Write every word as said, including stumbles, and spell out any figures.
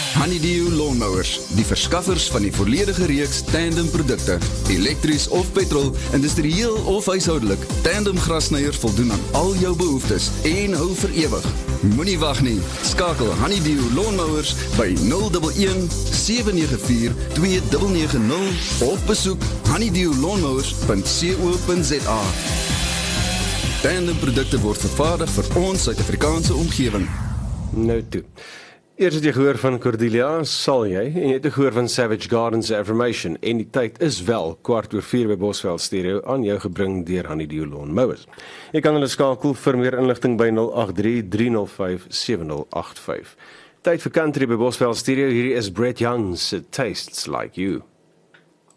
Honeydew Lawnmowers, die verskaffers van die volledige reeks Tandem produkte. Elektries of petrol, industrieel of huishoudelik, Tandem grassnyers voldoen aan al jou behoeftes en hou vir ewig. Moenie wag nie, skakel Honeydew Lawnmowers by nul een een, sewe nege vier, twee nege nege nul of besoek honeydew lawnmowers punt co punt za. Tandem produkte word vervaardig vir ons Suid-Afrikaanse omgewing. Nou toe. Eers het jy gehoor van Cordelia, sal jy, en jy het gehoor van Savage Gardens Affirmation, en die tyd is wel kwart oor vier by Bosveld Stereo aan jou gebring deur Honeydew Lawnmowers. Jy kan hulle skakel vir meer inligting by nul agt drie, drie nul vyf, sewe nul agt vyf. Tyd vir country by Bosveld Stereo, hierdie is Brett Young's It Tastes Like You.